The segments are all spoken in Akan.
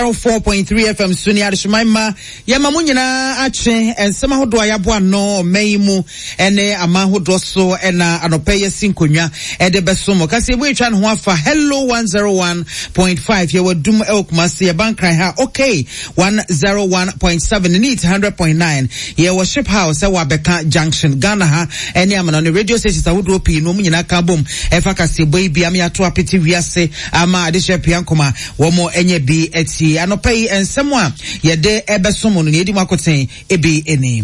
4.3 FM Suni Adishmaima Yama Munyina Ache and some hodo ayabwa no meimu ene ama hodo so ena anopeye sinkonya ede besomo kasi we try no for hello 101.5 ye wodum elkumasi ya bankran ha okay 101.7 need 100.9 ye wo ship house wa beka junction Ghana ha ene ama no radio station sa hodo pi no munyina ka bom efa kasi boy bi am ya to apeti wiase ama adishe piankoma wo mo enye bi eti anopai ensemwa yede ebesomo no yedi makoten ebi enim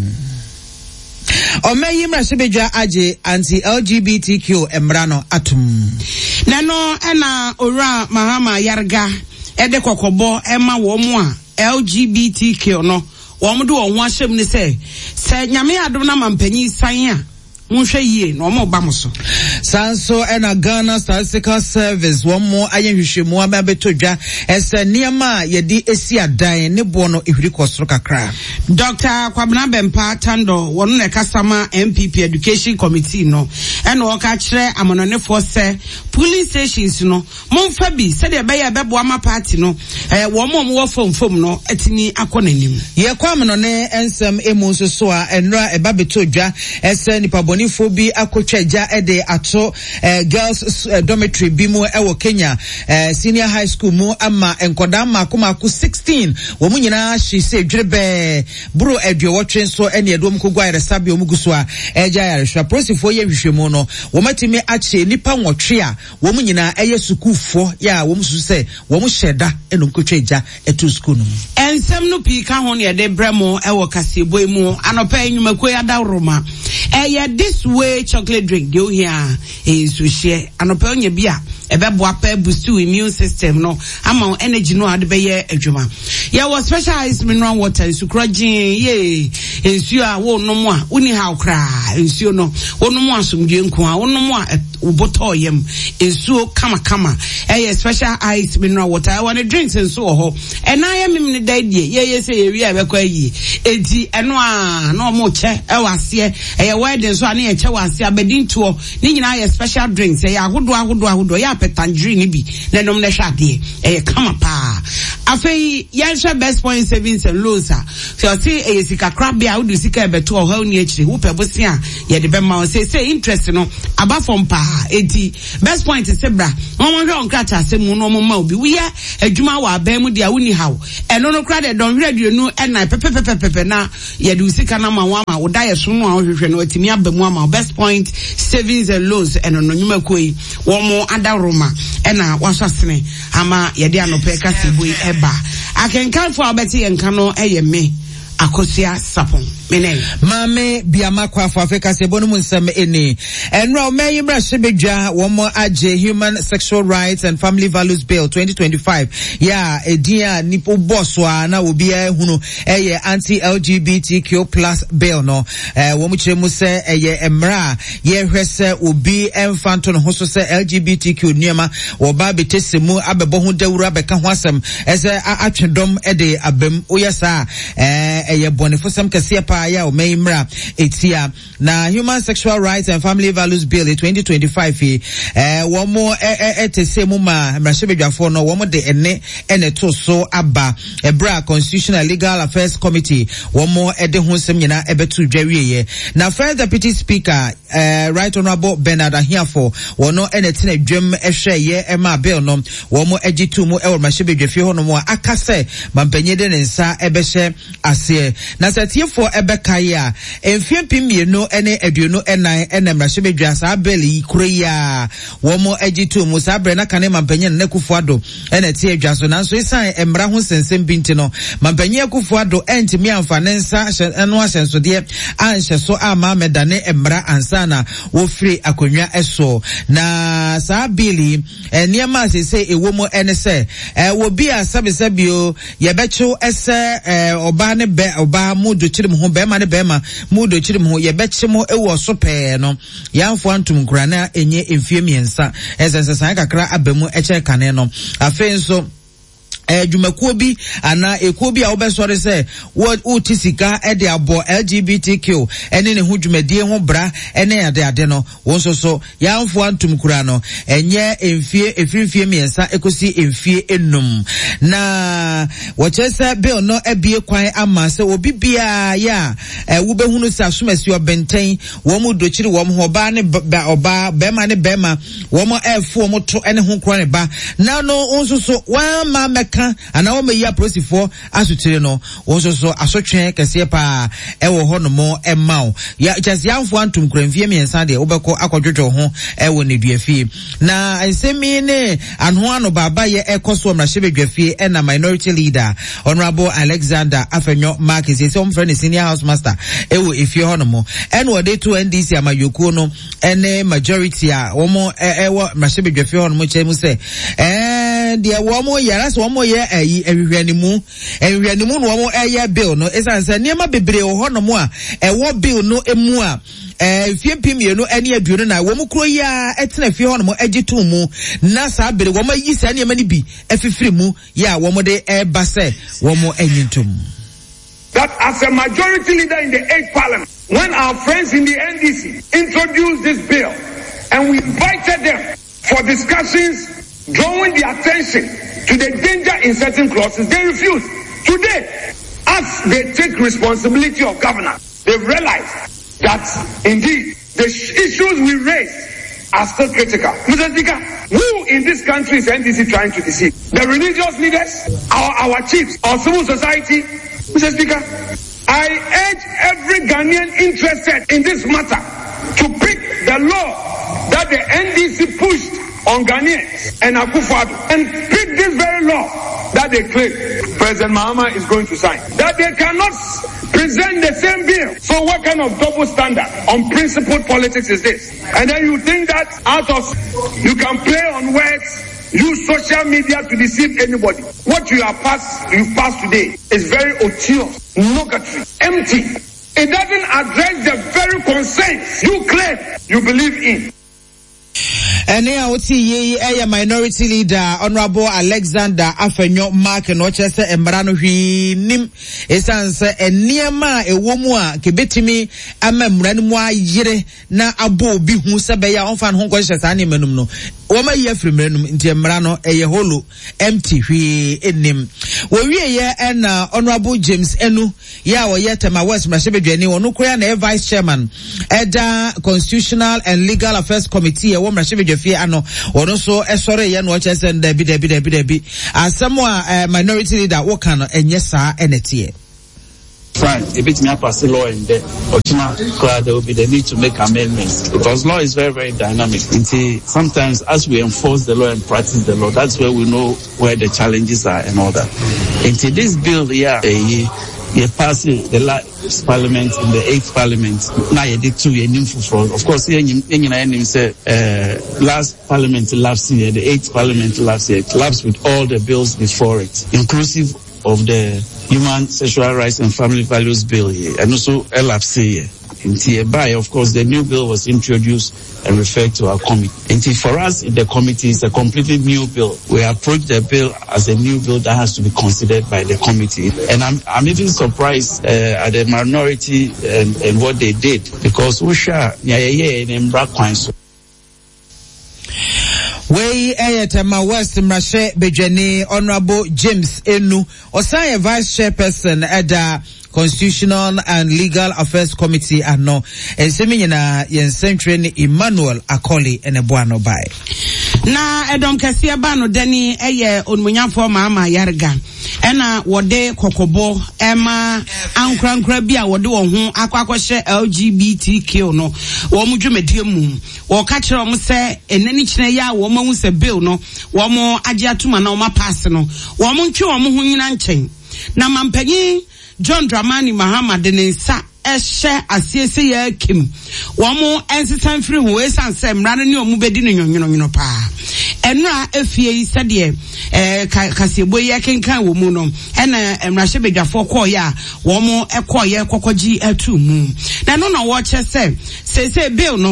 Omeyi mrashibedwa aje anti-LGBTQ emrano atum. Nano ena ora Mahama Yarga ede kokobo ema womu a LGBTQ no womu do won ahyem ni se nyame adom na mampanyi san a Munhwe yie no mo ba mo so. Sanso ena Ghana Statistical Service one more ayenhwehwemu abetodwa ese niema yedi esi adan ne bo no ehwiri kosoro kakra. Dr. Kwabena Bempa Tando wonu ne kasama MPP Education Committee no ena o ka kire amononefo se police stations no momfa bi se de be ya bebo ama party no wo mo wo fomfom no etini akonanim. Ye kwa amonone ensem emu so a enra eba betodwa ese nipa Bonifobi akotwaja ede ato girls dormitory bimu ewo Kenya senior high school mu ama enkoda makomako 16 wo mu nyina hye se dwerebe bro edwotwe nso ene edom kogwa resabe omuguso a eja yarehwa prosifo ye hwehwemu no wo matimi ache nipa nwotwe a wo mu nyina eye sukufo ya wo musu se wo mu hyeda enom kotwaja eto school no ensem no pii ka ho ne de bremo ewo kasebo mu anopa enwumako ya da roma this way chocolate drink do here is we share anopa onye bia ebebo apa boost immune system no ama energy no ade be ye adwuma ya was specialized mineral water sukrogin ye ensuo a wo nom a uni ha okra ensuo no wonom asomdwe nko a wonom a uboto yem ensuo kama special ice mineral water I want drinks ensuo ho enaya mim ne daidie ye say ye wi abekwa yi enti eno a no mo che e wase e wedding so ani e che wase abedinto ni nyina ye special drinks e ahodo ya petangerine bi na nom na hwade e kama pa afei yansha best point savings and loans so say e sika krabia wo du sika e beto ho ni akire wo pebosi a ye de be ma say interest no aba from pa enti best point is sebra won hwe on krata asemu no mo ma obi wo ye adwuma wa aba mu dia wo ni hawo eno no kra de don radio nu e na pepepepepe na ye du sika na ma wa ma wo da ye so no a hwehwe no atimi aba mu ama best point savings and loans eno no nyuma koi wo mo adaroma ena wasasene ama ye de anope kasebo eba akenkanfo abeti yenka no eye me akosia sapon menen mame biama kwa for Africa se bonu nsem eni enra omeyi brashibedwa womo age Human Sexual Rights and Family Values Bill 2025 ya edia nipo boss wa na obi ehunu eye anti-LGBTQ plus bill no womo chiremu se eye emra ye hwese obi emfanto no hoso se LGBTQ niema oba betesemu abebo ho dawura beka ho asem ese atwedom ede abem oyesa eye bonefo sem kase pa ya o meimra etia na Human Sexual Rights and Family Values Bill 2025 womo etesemu ma mrashebedwafo no womo de ene to so aba ebra Constitutional Legal Affairs Committee womo ede ho sem nyina ebetu dwawieye na First Deputy Speaker Right Honorable Bernard Ahiafo wono ene tena dwem ehweye ema bill no womo egitu mu ewo mrashebedwafi ho no mo akase mampanyede ne nsa ebehye ase na setiefo ebekaya emfiempimienu ene aduonu enan ene mrashebedwa sa beli kureya womo egitu mu sabre na kane mampanyen na kufuado ene tie adwaso nanso isan emra ho sensem binti no mampanyen kufuado entimi amfane nsa eno asensode anhye so ama medane emra ansana wo free akonwa eso na sa beli niema sese ewomo ene se wo bia sabesabio yebecho ese oba ne be oba mudo chirim ho be ma ne be ma mudo chirim ho yebeche mo ewo so pe no yamfo antum nkura na enye emfie miensa esensesan kakra abamu eche kane no afenso Jumakuo bi ana ekuo bi a wobesore se wo tisika e de abo LGBTQ ene ne ho dwumadie ho bra ene ade no wonso so yamfo antum kura no enye efirifie miensa ekosi emfie enum na wochese bill no ebie kwan ama se obi bia ya wo behunu se asomasi obenten wo mu dochiri wo ho ba ne oba bema ne bema wo mo efo mo to ene ho kro ne ba na no wonso so wa ma ana wo meya prosifo asutire no wonso so asotwe kese pa ewo ho no mo emma ya just yamfo antum kramfie miensa de wobekọ akodwodwo ho ewo ne duafie na ensemi ne anho ano baba ye ekoso mrahebedwafie na minority leader Honorable Alexander Afenyo Mark is some friend senior house master ewo efie ho no mo en wo de to NDC amayoku no ene majority a wo mo ewo mrahebedwafie ho no mo chemu se de wo mo yara so wo mo ye ehwehwanimu no wo mo eye bill no esanse niema bebre ho no mo a ewo bill no emu a fie pimienu ene aduonu na wo mu kro ya etena fie ho no mo agitu mu na sa bere wo ma yi sa niema ni bi efifiri mu ya wo mo de eba se wo mo anyintum. That as a majority leader in the 8th parliament, when our friends in the NDC introduced this bill and we invited them for discussions drawing the attention to the danger in certain clauses, they refused. Today, as they take responsibility of governance, they've realized that indeed the issues we raise are still critical. Mr. Speaker, who in this country is NDC trying to deceive? The religious leaders, our chiefs, our civil society? Mr. Speaker, I urge every Ghanaian interested in this matter to pick the law that the NDC pushed on Ghanaians and Akufo-Addo and pick this very law that they claim President Mahama is going to sign. That they cannot present the same bill. So what kind of double standard on principled politics is this? And then you think that you can play on words, use social media to deceive anybody. What you've passed today is very obtuse, nugatory, empty. It doesn't address the very concerns you claim you believe in. Ene a oti ye minority leader Honorable Alexander Afenyo Mark no chese embra no hwinim esanse eniema ewomu a kebetimi amamra no mu ayire na abo obi hu sebe ya onfa no ho sa ne manum no wo ma ye afrimranum nti embra no eye holo empty hwi enim wo wie ye na Honorable James Enu ya wo ye tema West Mrashebedwani wo no koya na vice chairman eda Constitutional and Legal Affairs Committee wo Mrashebedwani fie ano wono so esore ye no chese dabi asemo a minority leader wo kan enye saa enete fine, a bit me pass the law in there. There will be the need to make amendments because law is very, very dynamic. Sometimes as we enforce the law and practice the law, that's where we know where the challenges are and all that. Into this bill, you pass the last parliament in the 8th parliament. Now you did 2 years for. Of course, last parliament last year, the 8th parliament last year, collapsed with all the bills before it, inclusive of the Human Sexual Rights and Family Values Bill here, and also LFC here. Of course, the new bill was introduced and referred to our committee. And for us in the committee, it's a completely new bill. We approach the bill as a new bill that has to be considered by the committee. And I'm even surprised at the minority and what they did, because Wey Tema West Mrashebedwani Honorable James Enu Osaya Vice Chairperson at Constitutional and Legal Affairs Committee ano ensemina yensentre Emmanuel Akoli enebuano bai na edom kase ba no dani eye onmunyafo maama yarga ena wode kokobo ema ankrankra bi a wode wo ho akwakwohye LGBTQ no wo mu dwumadie mu wo ka kire wo se enani kire ya wo mahu se bill no wo mo age atuma na wo ma pass no wo mo ntwe wo mo ho nyina nchen na mampanyin John Dramani Mahama de nsa ehye asiese ya kim wo mo ensesan firi ho esanse mrano ne omu bedi ne nyonyono pa enra efie yi sede kasebo ye kenkan wo mu no ena Mrashebedwafo koya wo mo ekoye kokoji atu mu na no wo che se bill no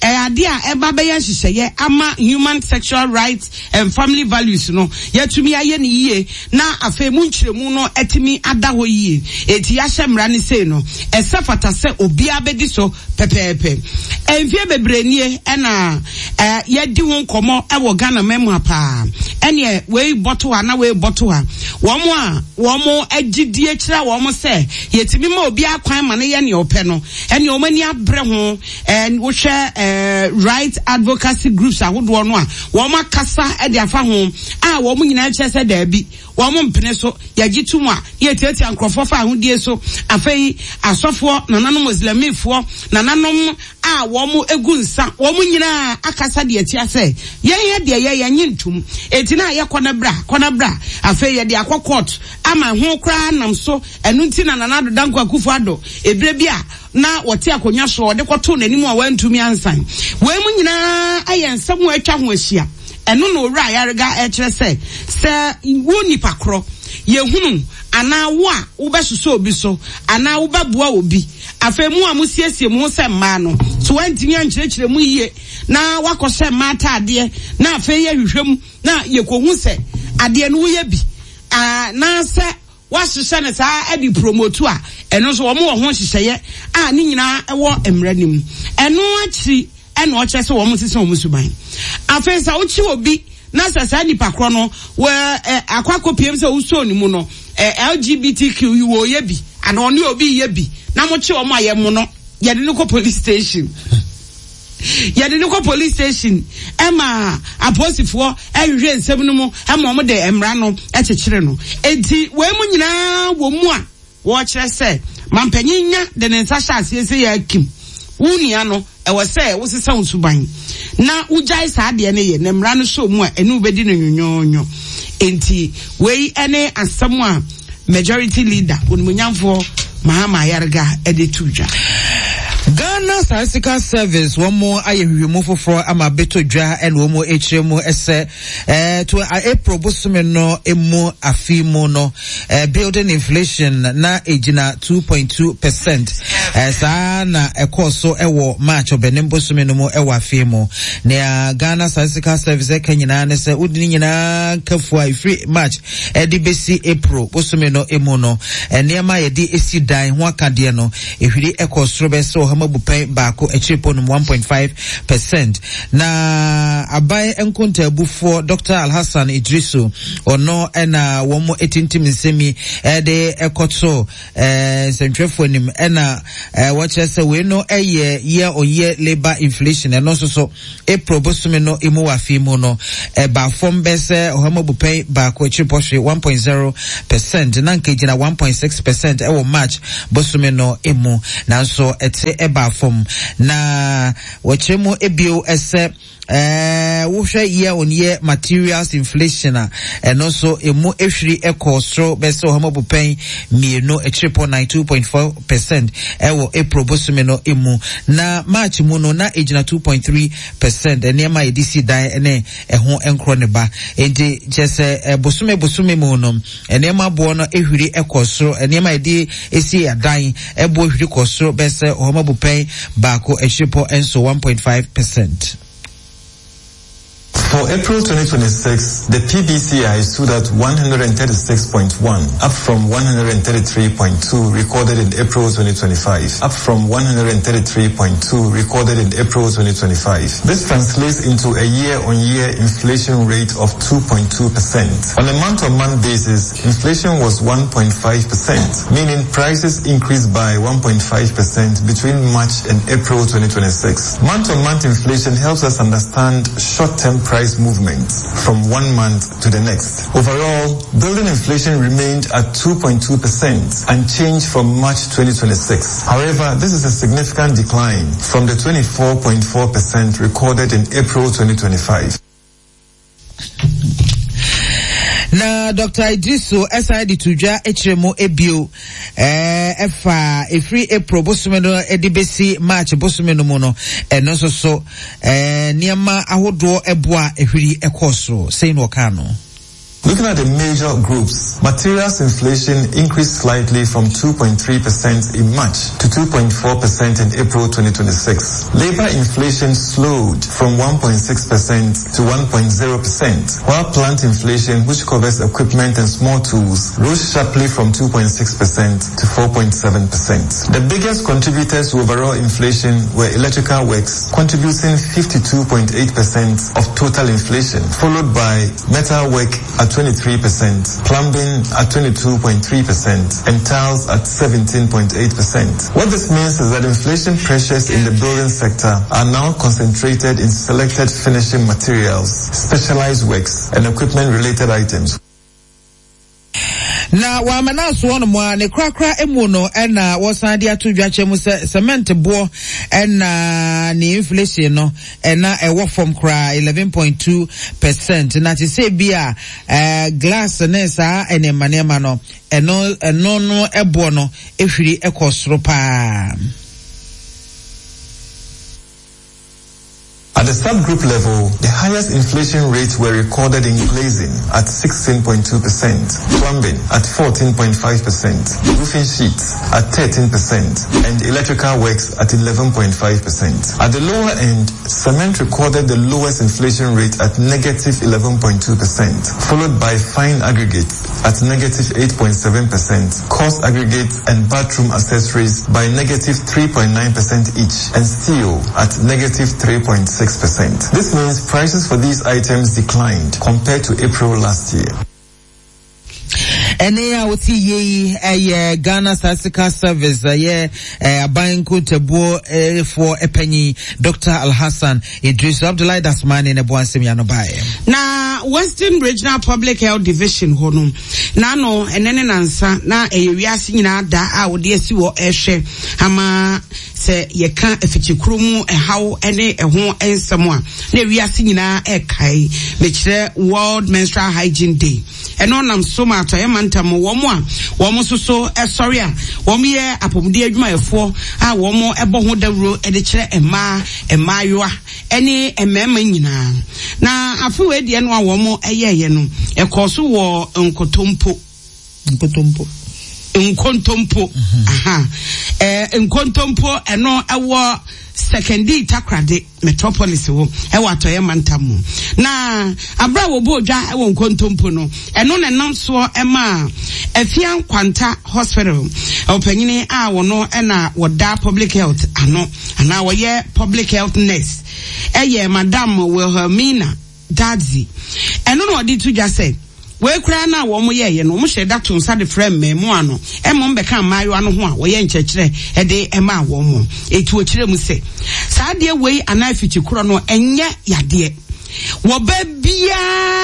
ade a eba be hyehyeye ama human sexual rights and family values no yatumi aye ne yie na afa mu nkyeremu no etimi ada ho yie eti ya hyemra ne sei no esafata se obi abedi so pepepe enfie bebrenie na yadi ho nkomo ewo Ghana memu apa ene we boto na we boto ha womo agidie kira womo se yetimi ma obi akwan ma ne ye ne ope no ene o mani abre ho wo hwe right advocacy groups ahodo no a womo akasa e de afa ho a womo nyina kyese da bi womo mpene so yagitum a yetiati ankrofo fa ahodie so afei asofo nananom muslimifo nananom a womo egunsa womo nyina akasa de ati ase ye de ye nyintum eti na ye kona bra afei ye de akwa ama ho kra nam so enu nti na nanado danko akufo ado ebre bia na wote akonya so de kwoto nanim a wantumi ansan we mu nyina ayensam atwa ho ahia enu no owura yarega ekire se woni pakro yehunu ana wo a wo besuso obi so ana wo babua obi afei mu a musiesie mu se mma no so wantimi ankyerechire mu yie na wakose mata ade na afei ye hwehwem na yekohu se ade no wo ye bi na se wahyehyɛ ne saa edi promote a eno so wo mo ho hyehyɛ a ni nyina ewo emranim eno akyi eno o kyese wo mo sese wo musuban afei sa wo chi obi na sasa nipa kro no we akwakopiem se wo so ni mu no LGBTQ wo ye bi ana oni obi ye bi na mo chi wo mo aye mo no ye de no police station police station ema aposifo ehwe nsem no mu ema mo de emra no ekekere no enti we mu nyina wo mu a wo kire se mampanyinya de ne nsa hya ase ya kim wunia no ewo se wo sesa unsuban na ujai sa ade ne ye ne emra no so mu a enu bedi no nyonyonyo enti we ene asem a majority leader onumunyamfo Mahama Yarga edetudwa Ghana Statistical Service one more ayehwemu foforo ama beto dwa ene wo mo echiremu ese to April bosume no emu afimo no building inflation na ejina 2.2% saa na ekoso ewo March obenem bosume no mo ewo afimo na Ghana Statistical Service kanyina ne se udini nyina kafua ifri March edi besi April bosume no emu no enema yedi esi dan ho akade no ehwiri ekosoro beso hamabupen baako echiripo no 1.5% na abai enkonta bufo Dr. Alhassan Idrisu ono ena womo etintim nsemi de ekoto sentwefo nim ena wachese we no eye year on year labor inflation eno so April bosume no emu afimo no ba form bese hamabupen baako echiripo 1.0% na nkejina 1.6% ewo March bosume no emu nanso ete eba form na wachemu ebio ese wohwe year on year materials inflation and also emu ehwiri ekostro bese homabupen mieno echiripo 92.4% ewo April bosume no emu na March mu no na ejina 2.3% enema edisi dan ene eho enkro ne ba enti jese bosume mu no enema bo no ehwiri ekostro enema edi esi adan ebo ehwiri kostro bese homabupen baako echiripo enso 1.5%. For April 2026, the PBCI stood at 136.1, up from 133.2 recorded in April 2025, up from 133.2 recorded in April 2025. This translates into a year-on-year inflation rate of 2.2%. On a month-on-month basis, inflation was 1.5%, meaning prices increased by 1.5% between March and April 2026. Month-on-month inflation helps us understand short-term price movements from one month to the next. Overall, building inflation remained at 2.2%, unchanged from March 2026. However, this is a significant decline from the 24.4% recorded in April 2025. Na Dr. Idrisu SID tujwa echiremu ebio efa efri April bosume no edibesi March bosume no mono eno so niema ahodo eboa ehwiri ekoso sei no ka no Looking at the major groups, materials inflation increased slightly from 2.3% in March to 2.4% in April 2026. Labor inflation slowed from 1.6% to 1.0%, while plant inflation, which covers equipment and small tools, rose sharply from 2.6% to 4.7%. The biggest contributors to overall inflation were electrical works, contributing 52.8% of total inflation, followed by metal work at 23%, plumbing at 22.3%, and tiles at 17.8%. What this means is that inflation pressures in the building sector are now concentrated in selected finishing materials, specialized works, and equipment-related items. Na wamana so no mo ne krakra emu no na wosande ato dwache mu cement bo na ne inflation no na ewo from kra 11.2%. na te say bia glass ne sa ene manema no eno no ebo no ehwiri ekosoro pa. At the subgroup level, the highest inflation rates were recorded in glazing at 16.2%, plumbing at 14.5%, roofing sheets at 13%, and electrical works at 11.5%. At the lower end, cement recorded the lowest inflation rate at negative 11.2%, followed by fine aggregates at negative 8.7%, coarse aggregates and bathroom accessories by negative 3.9% each, and steel at negative 3.6%. This means prices for these items declined compared to April last year. Ene oti ye Ghana Statistical Service abanku tebo for epenyi Dr. Alhassan Idris Abdullahi Dasmani ne boansem ya no bae. Na Western Regional Public Health Division hono na no enene nansa na ewiase nyina da a wode asi wo ehwe ama se yeka efichikrumu ehaw ene eho ensem a na ewiase nyina ekai mekire World Menstrual Hygiene Day eno nam so ma to yemantam womo so sorry a womo ye apomde adwumayefo a womo ebo ho dawro de kire emayoa ene emema nyina na afu we de no a womo eyeye no ekoso wo nkotompo aha nkontompo eno ewo secondary takrade metropolis wo ewo atoye mantamu na abra wo bodwa ewo nkontompo no eno ne namso ema afian kwanta hospital opanyini a wono na woda public health ana wo ye public health nurse eye madam Wilhelmina Dadzi eno no odi to just say we kura na wo mo ye no mo hyeda to nsa de frame memo ano emo mbeka mayo ano ho a wo ye nkyekire e de ema wo mo etu okire mu se saa de we anafichi kuro no enye yade wo ba bia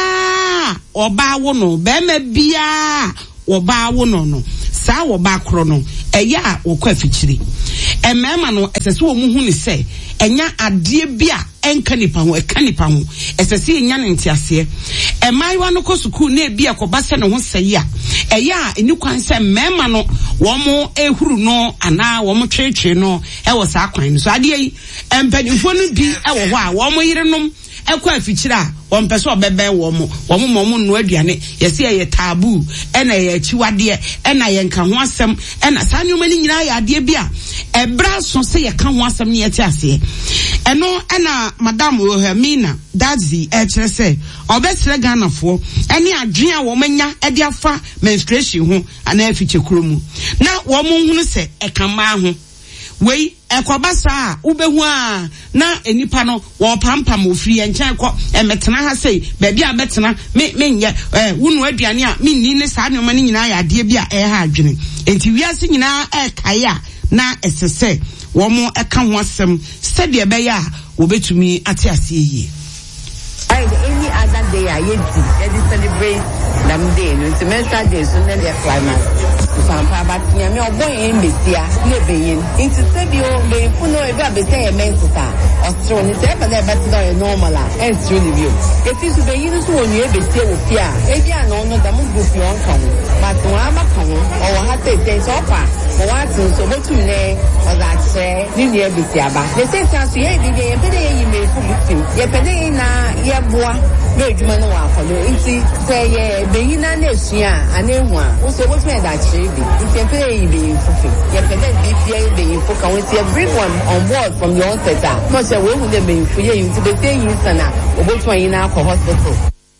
oba wo no be ma bia oba wo no saa wo ba kuro no eya a wo kwa afichiri emema no esese wo mu hu ni se enya ade bia enka nipa ho eka nipa ho esese enya ne ntiase emaiwa no kosuku na ebia koba se ne ho seye a eya eni kwan se mema no wo mo ehuru no ana wo mo twetwe no e wo sa kwan no so ade yi empanifo no bi e wo ho a wo mo yirenom ekwa afichira wo mpeso obebe wo mo no aduane yesi ye tabu ena ye chiwade ena ye nka ho asem ena sanyo mani nyina ya ade bia ebra so se ye ka ho asem ne ye ti ase eno ena madam Wilhelmina Dadzi kire se obesre Ghanafo ene adwen a wo manya ade afa menstruation ho ana afiche kromu na wo mo hunu se ekama ho wei ekobasa ubehu a na enipa no wo pampam ofiri enchen ko emetena ha sei baabi a betena menye wunu aduane a menni ne saa ne mani nyina ya ade bia ha adwene enti wiase nyina kai a na esese wo mo eka ho asem sede be ya wo betumi ate ase yi any other day I celebrate them day no semester day so na the climax pampa but me obo yen mesia na beyin into sebio be funo e ba be say mensa ostro ni se ba na ba ti do normal a estro ni bio e ti so beyin so wonu e be tie wo fia e bia no da mo go fi on kan but won aba kan o ha te so pa what so what to ne or that say near Bitiaba. They say to ye the pede you may victim. Ye pede na ye boa no jumano for you. Say ye beina nesia and one. Also what made that she be. If you pay be fulfilled. Ye pede BPA be you for with your bring one on board from your sector. Because we would have been for you to be saying you sana or which one in our hospital.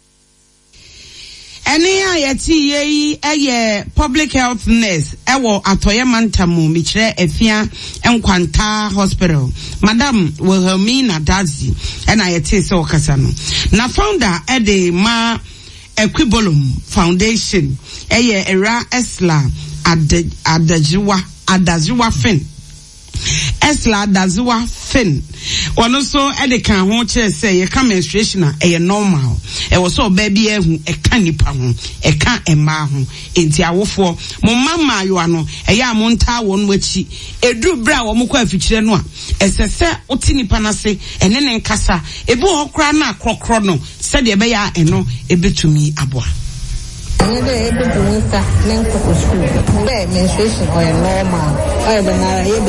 Any aye public health nurse ewo atoye mantamu michire efia enkwanta hospital Madam Wilhelmina Dazi and ayete se okasa no na founder ede ma Equibolum Foundation era Esla Adaziwa Fin Esla Adaziwa Fin one so ede kan ho kire say ye ka menstruation a normal e wo so baby ehu e ka nipa ho e ka ema ho enti awofo mo mama yo ano e ya mo nta won wachi edu bra wo mo kwa afikire no a esese oti nipa na se ene ne nkasa ebi ho kra na akrokro no se de be ya eno ebetumi aboa menstruation or normal or the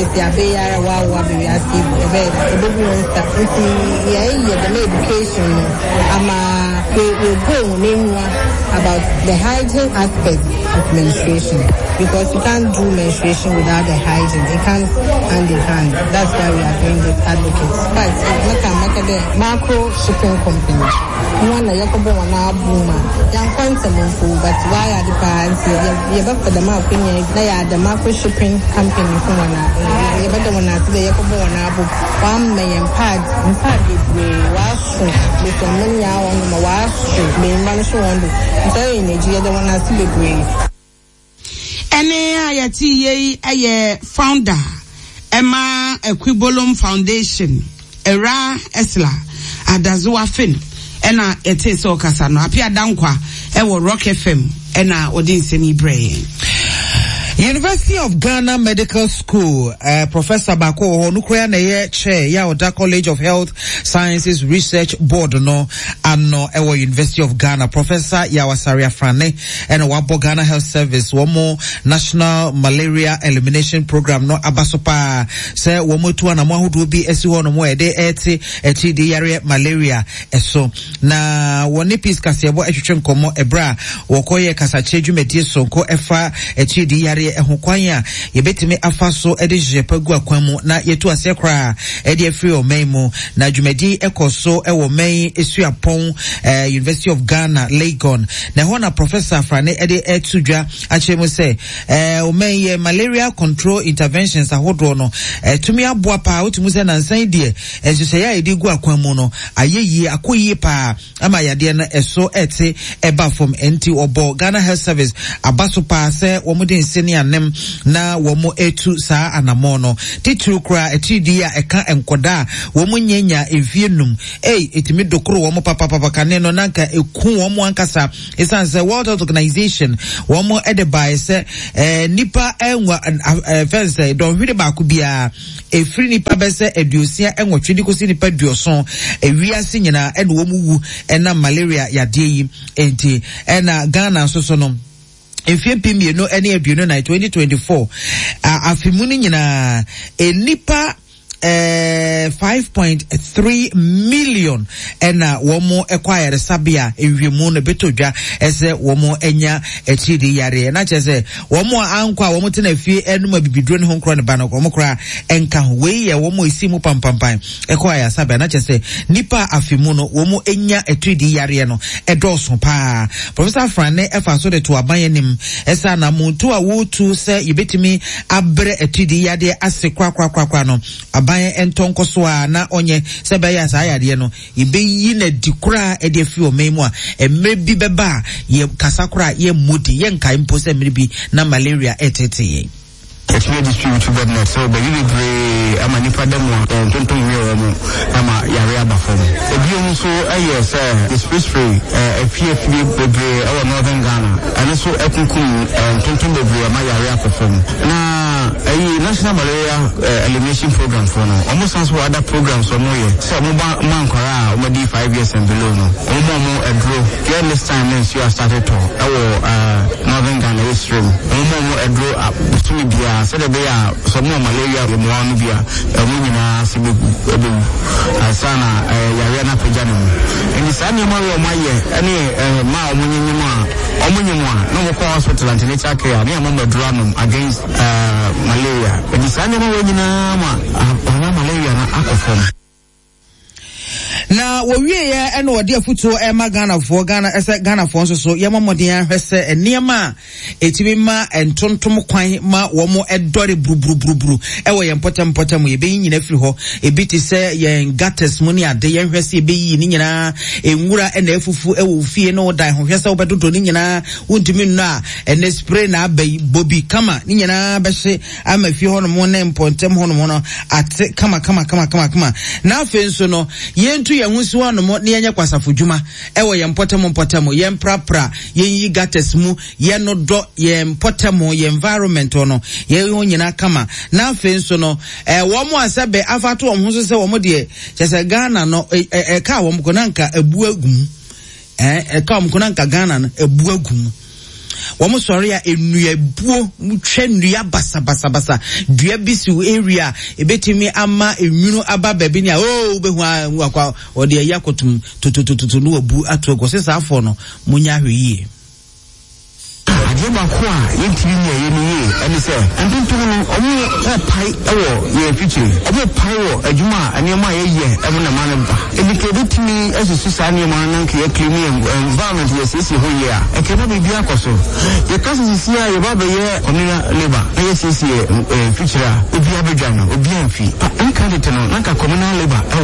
education about the hygiene aspect of menstruation, because you can't do menstruation without the hygiene. It can't hand in hand. That's why we are doing the advocates. But the macro shipping company, one a Yakobo and a boomer, young quantum, but why are the parents? You have for the opinion, they are the macro shipping company. You better when I say Yakobo and Abu, 1 million pads, in fact, we wash with the money on the wash, being managed on the Nigeria, the one has to be brave. Aye founder Emma Equibolum Foundation era Esla Adaziwa Fin ena ete so kasa no apia dankwa ewo Rock FM ena odin semi brain. University of Ghana Medical School, Professor Bako Honukrea na ye chair ya Oda College of Health Sciences Research Board no ano ewo University of Ghana. Professor Yawasaria Frane and Wabo Ghana Health Service womo National Malaria Elimination Program no abasopa se womo tu na mwahudu bi esi hono mo ede eti di yare malaria eso na woni peace kasebo etwetwe nkomo ebra wokoye kasache dwumedie sonko efa eti di yare ehun kwanya yebetime afaso ede jepagu akwamu na yetu ase kra ede afri omaimu na dwumedi ekoso ewo mai esuapon University of Ghana Legon na hona Professor Frane ede etudwa achemu se omai malaria control interventions ahodo no tumi aboa pa otumu se nansan die enhye ya ede gu akwamu no ayeyi akoyi pa ama yade na eso ete eba from enti obo Ghana Health Service abaso pa se womuden senior nem na womo etu saa anamono titru kra etidi ya eka enkoda womo nyenya evienum etimi dokoro womo papa kaneno nanka eku womo ankasa esanse World Health Organization womo edebae se nipa enwa fense don hwede ba ku bia efri nipa bese eduosia enwotwe dikosi nipa duoson ewiase nyina ene womo wu ena malaria yade yi enti ena Ghana soso no FMP no any aduno na 2024 afimuni nyina enipa 5.3 million ena womo acquire sabia ewiemu no betodwa ese womo enya etidi yare na chese womo ankwa womo tena fie enuma bibidro ne honkro ne bana womo kra enka we ye womo isimu pampampan acquire sabia na chese nipa afimu no womo enya etidi yare no edoso pa Professor Frane efa so de to abanyenim esa na muntu a wotu se yebetimi abre etidi yade ase kwa no aban entonko so na onye sebe ya sa yade no ibeyi na dikura e de fi o memu a emre bi beba ye kasakura ye mudi ye nka impo se emre bi na malaria etete It's really distributed to government, so the really great amanipa demo tonton we mo ama yare aba form. Ebi on so yes the spray a few bebre our northern Ghana and so ekunkum tonton bebre ama yare aba form. Na national malaria elimination program for no almost as other programs for no year. So mo man kwara o di 5 years and below no. Mo edro get this time since you have started to our northern Ghana stream. Mo edro up to me bia so the be some malaria we mo anu bia emu nyina se be asana yare na pejano ndi sani mo we mo ye ene ma omunyimu a no mo ko hospital antenatal care na mo medura no against malaria ndi sani mo we nyina ma malaria na akofom na wowie ye ene wode afuto Ghana for so ye mamodin ahwese enema etimi ma entontom kwan ma wo mo edore brubru ewo ye potem ye be nyina firi ho ebiti se ye gates mu ne ade ye hwese ye be yi ni nyina enwura ene afufu ewo fie no dan ho hwese obedodo ni nyina wontimi no a ene spray na abai bobi kama ni nyina be hye ama fie ho no mo ne mpontem ho no no ate kama na afen so no yentu ye husu ano mo ne yenye kwasafo dwuma ewo ye mpotemo ye mprapra ye yi gates mu ye no do ye mpotemo ye environment ono ye ho nyina kama na afen so no wo mo asabe afato wo ho so se wo mo de chese Ghana no ka wo mo konanka ebu agum ka wo mo konanka Ghana no ebu agum Wamo sorry a enua buo mutwe nnua basa dua bisi area ebetimi ama enwunu aba baby ni behu akwa ode yakotum tutututu no abu atogo sesa afo no munya hweye Ajeba kwa yentiri ne ye ni ye eni se entonto no omo pai ewo ye fichi omo pai wo adwuma anema ye emu na mane ba ebikebitimi asusu sa ne ma nan ke clean environment ye sisi ho ye a ekena bibia akoso ye kasa sisi a ye ba be ye communal labor ye sisi fichi a obi abedwa no obi amfi an candidate no nanka communal labor